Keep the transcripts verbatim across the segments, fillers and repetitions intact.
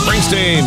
Springsteen.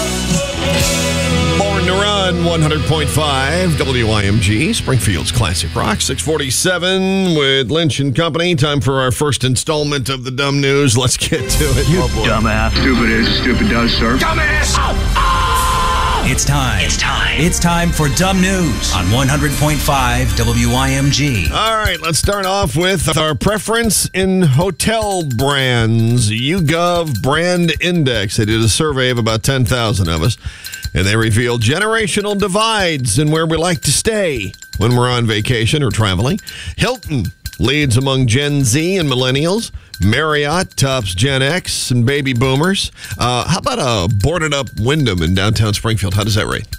Born to Run, one hundred point five W I M G, Springfield's classic rock. six forty-seven with Lynch and Company. Time for our first installment of the dumb news. Let's get to it. You oh, boy. dumbass. Stupid is, stupid does, sir. Dumbass! Oh, oh. It's time. It's time. It's time for Dumb News on one hundred point five W I M G. All right, let's start off with our preference in hotel brands. YouGov Brand Index. They did a survey of about ten thousand of us, and they revealed generational divides in where we like to stay when we're on vacation or traveling. Hilton leads among Gen Z and millennials. Marriott tops Gen X and baby boomers. Uh, how about a boarded-up Wyndham in downtown Springfield? How does that rate?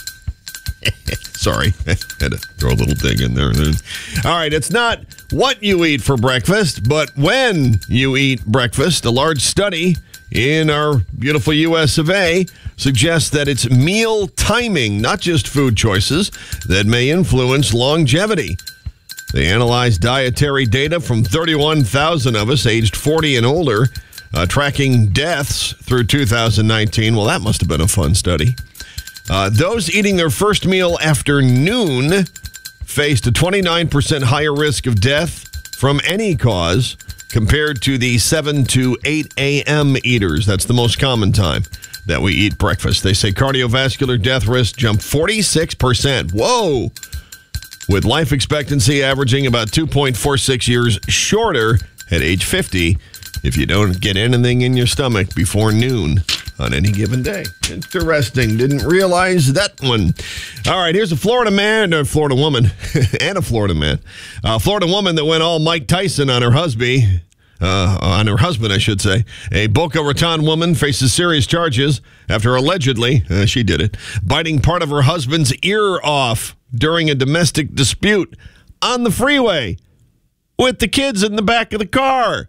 Sorry, I had to throw a little dig in there. All right, it's not what you eat for breakfast, but when you eat breakfast. A large study in our beautiful U S of A suggests that it's meal timing, not just food choices, that may influence longevity. They analyzed dietary data from thirty-one thousand of us aged forty and older, uh, tracking deaths through two thousand nineteen. Well, that must have been a fun study. Uh, those eating their first meal after noon faced a twenty-nine percent higher risk of death from any cause compared to the seven to eight a.m. eaters. That's the most common time that we eat breakfast. They say cardiovascular death risk jumped forty-six percent. Whoa! With life expectancy averaging about two point four six years shorter at age fifty if you don't get anything in your stomach before noon on any given day. Interesting. Didn't realize that one. All right, here's a Florida man, or Florida woman, and a Florida man. A Florida woman that went all Mike Tyson on her husband. Uh, on her husband, I should say. A Boca Raton woman faces serious charges after allegedly, uh, she did it, biting part of her husband's ear off during a domestic dispute on the freeway with the kids in the back of the car.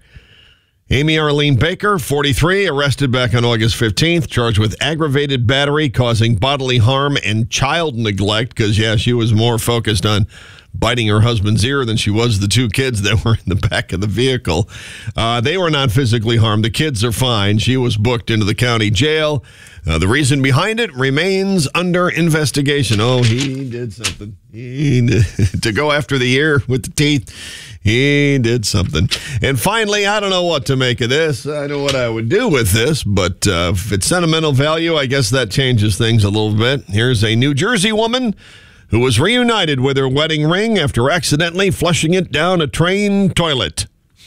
Amy Arlene Baker, forty-three, arrested back on August fifteenth, charged with aggravated battery causing bodily harm and child neglect because, yeah, she was more focused on biting her husband's ear than she was the two kids that were in the back of the vehicle. Uh, they were not physically harmed. The kids are fine. She was booked into the county jail. Uh, the reason behind it remains under investigation. Oh, he did something. He did, to go after the ear with the teeth. He did something. And finally, I don't know what to make of this. I know what I would do with this, but uh, if it's sentimental value, I guess that changes things a little bit. Here's a New Jersey woman who was reunited with her wedding ring after accidentally flushing it down a train toilet.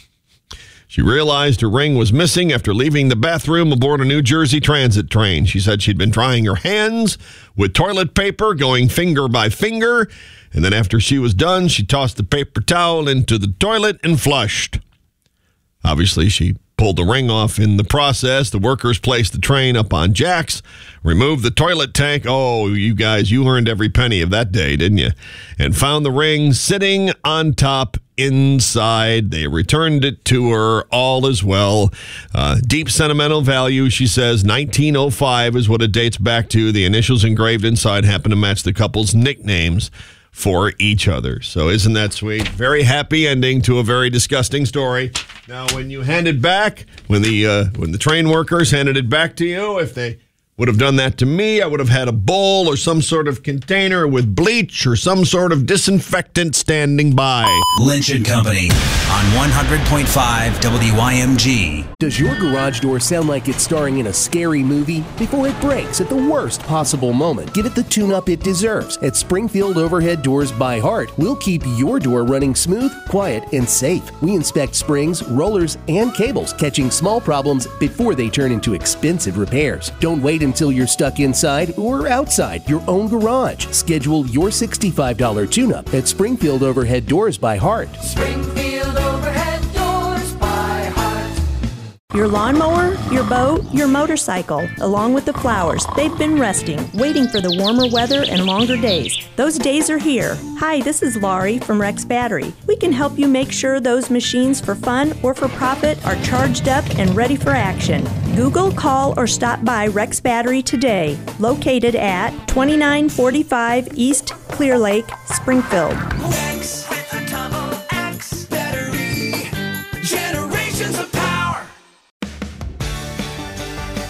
She realized her ring was missing after leaving the bathroom aboard a New Jersey Transit train. She said she'd been drying her hands with toilet paper, going finger by finger, and then after she was done, she tossed the paper towel into the toilet and flushed. Obviously, she pulled the ring off in the process. The workers placed the train up on jacks, removed the toilet tank. Oh, you guys, you earned every penny of that day, didn't you? And found the ring sitting on top inside. They returned it to her. All is well. Uh, deep sentimental value, she says. nineteen oh five is what it dates back to. The initials engraved inside happen to match the couple's nicknames for each other. So isn't that sweet? Very happy ending to a very disgusting story. Now, when you hand it back, when the uh, when the train workers handed it back to you, if they would have done that to me, I would have had a bowl or some sort of container with bleach or some sort of disinfectant standing by. Lynch and Company on one hundred point five W I M G. Does your garage door sound like it's starring in a scary movie? Before it breaks at the worst possible moment, give it the tune-up it deserves. At Springfield Overhead Doors by Heart, we'll keep your door running smooth, quiet, and safe. We inspect springs, rollers, and cables, catching small problems before they turn into expensive repairs. Don't wait until you're stuck inside or outside your own garage. Schedule your sixty-five dollars tune-up at Springfield Overhead Doors by Heart. Springfield Overhead Doors by Heart. Your lawnmower, your boat, your motorcycle, along with the flowers, they've been resting, waiting for the warmer weather and longer days. Those days are here. Hi, this is Laurie from Rex Battery. We can help you make sure those machines for fun or for profit are charged up and ready for action. Google, call, or stop by Rex Battery today, located at twenty-nine forty-five East Clear Lake, Springfield. Rex with a double X battery. Generations of power.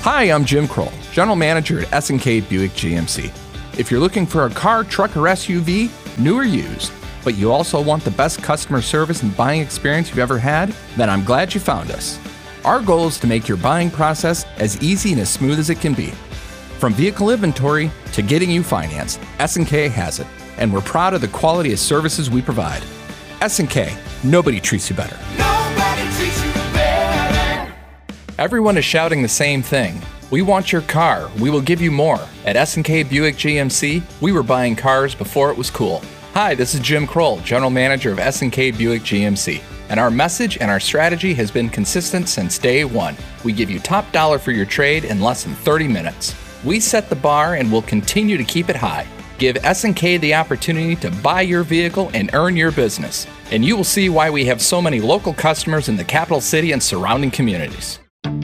Hi, I'm Jim Kroll, General Manager at S and K Buick G M C. If you're looking for a car, truck, or S U V, new or used, but you also want the best customer service and buying experience you've ever had, then I'm glad you found us. Our goal is to make your buying process as easy and as smooth as it can be. From vehicle inventory to getting you financed, S and K has it, and we're proud of the quality of services we provide. S and K, nobody treats you better. Nobody treats you better. Everyone is shouting the same thing. We want your car. We will give you more. At S and K Buick G M C, we were buying cars before it was cool. Hi, this is Jim Kroll, General Manager of S and K Buick G M C. And our message and our strategy has been consistent since day one. We give you top dollar for your trade in less than thirty minutes. We set the bar and will continue to keep it high. Give S and K the opportunity to buy your vehicle and earn your business. And you will see why we have so many local customers in the capital city and surrounding communities.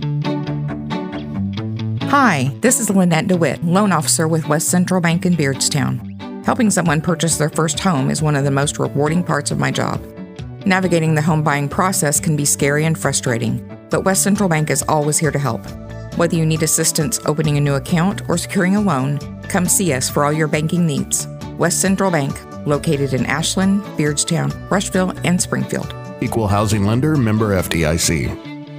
Hi, this is Lynette DeWitt, loan officer with West Central Bank in Beardstown. Helping someone purchase their first home is one of the most rewarding parts of my job. Navigating the home buying process can be scary and frustrating, but West Central Bank is always here to help. Whether you need assistance opening a new account or securing a loan, come see us for all your banking needs. West Central Bank, located in Ashland, Beardstown, Rushville, and Springfield. Equal housing lender, member F D I C.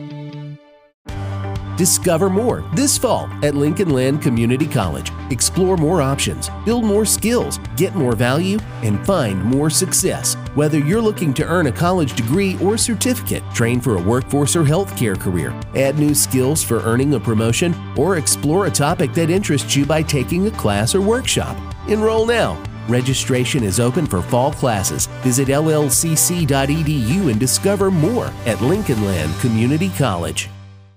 Discover more this fall at Lincoln Land Community College. Explore more options, build more skills, get more value, and find more success. Whether you're looking to earn a college degree or certificate, train for a workforce or healthcare career, add new skills for earning a promotion, or explore a topic that interests you by taking a class or workshop, enroll now. Registration is open for fall classes. Visit L L C C dot E D U and discover more at Lincoln Land Community College.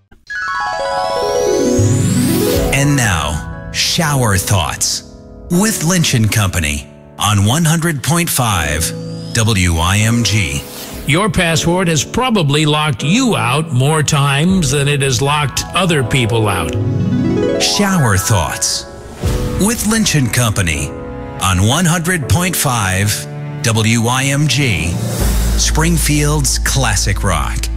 And now, Shower Thoughts with Lynch and Company on one hundred point five W I M G. Your password has probably locked you out more times than it has locked other people out. Shower Thoughts with Lynch and Company on one hundred point five W I M G, Springfield's classic rock.